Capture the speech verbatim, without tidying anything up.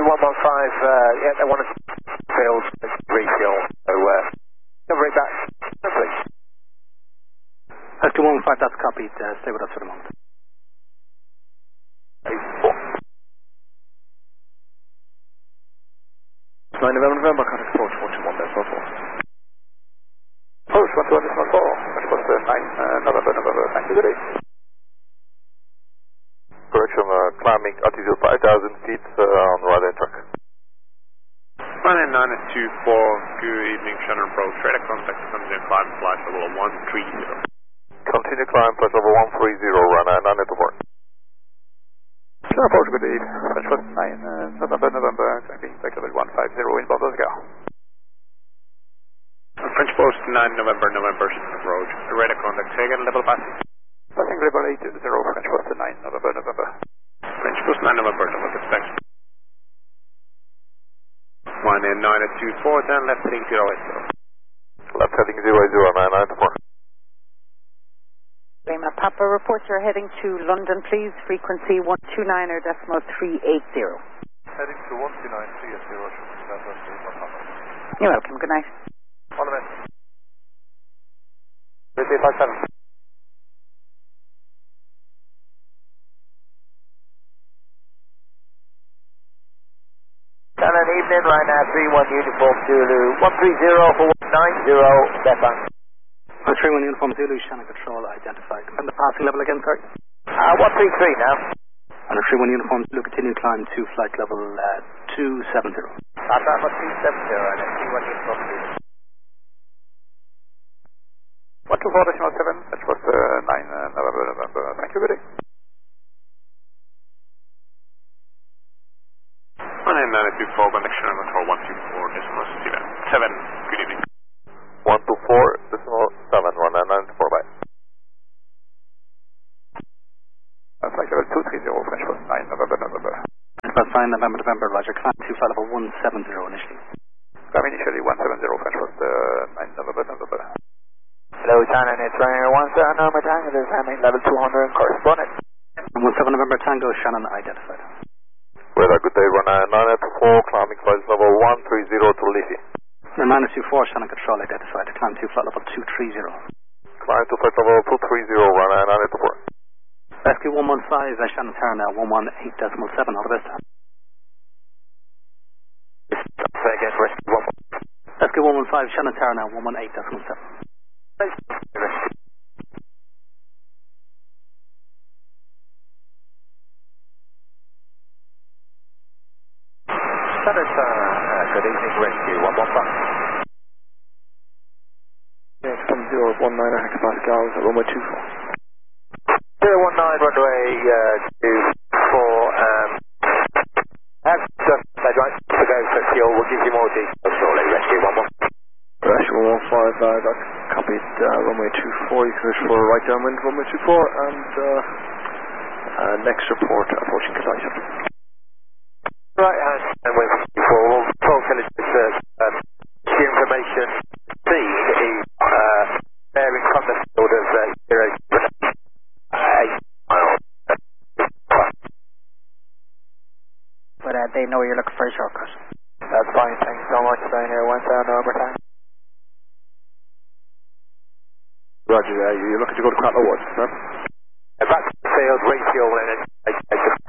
one one five, uh, yeah, they want to field refuel, so uh, cover it back, please. Rescue one one five, that's copied, uh, stay with us for the moment. nine November, November, contact approach one two one, decimal four. Approach one two one, decimal four, which was uh, nine uh, November, November, thank you, good day. Correction, uh, climbing altitude five thousand feet uh, on radar truck. one nine nine two four, good evening, Shannon approach, radar contact, continue climb, flight level one three zero. Continue climb, flight level one three zero, runway nine eight four. Sure, approach, good day. French was nine uh, November, November, climbing flight level one five zero, inbound Oscar. French Post nine November, November, Shannon approach, radar contact, again, level passing. Passing level eight zero, French Post nine November, November. French Post nine November, November, expect. one nine two four, then left heading zero eight zero. Left heading zero eight zero, nine nine four. Lima Papa, report you're heading to London, please. Frequency one two nine or decimal three eight zero. Heading to one two nine three eight zero. You're welcome, good night. All the best. three five seven. Shannon, evening, right now, three one Uniform Zulu, one three zero for one nine zero, step on. one three one Uniform Zulu, Shannon Control identified. And the passing level again, sorry? Uh, one three three now. one three one Uniform Zulu, continue climb to flight level uh, two seven zero. That's right, one two seven zero, and then three one Uniform Zulu. one two four decimal seven, French was uh, nine uh, November, November, thank you, good day. one nine two four, connection and control one two four, decimal seven, good evening. one two four, decimal seven, one nine nine four, bye. Uh, flight level two three zero, French was nine November, November. That's nine November, November, Roger. Climb to flight level one seven zero initially. Climb initially one seven zero, French was uh, nine November, November. Hello, Shannon, it's Ryanair one seven November Tango, this is Haming level two hundred and correspondent. one seven November Tango, Shannon identified. Weather, good day, runway nine eight four, climbing flight level one three zero to Liffey. nine two four, Shannon Control identified. Climb to flight level two three zero. Climb to flight level two three zero, runway nine eight four. Rescue one one five, uh, Shannon Tower now, one one eight decimal seven, all the best. Say again, rescue one. Rescue one one five, Shannon Tower now, one one eight decimal seven. Shannon Tower, uh, good evening, rescue one one five. Yeah, from zero one nine hectopascals at runway two four. zero one nine runway uh, two four, um, have just said right to go for fuel, we'll give you more details shortly, rescue one one. Rescue one one five, uh, that's copied uh, runway two four, you can wish for right downwind runway two four, and uh, uh, next report approaching Kazaitan. Right hand, and we're for all twelve kilometres, um, the information seen is uh, bearing from the field of uh, zero eight miles. But uh, they know you're looking for a shortcut. That's fine, thanks so much, Ryanair one seven November Tango. Roger, uh, you're looking to go to Cratlow Woods, sir? Back to the field, refuel, and then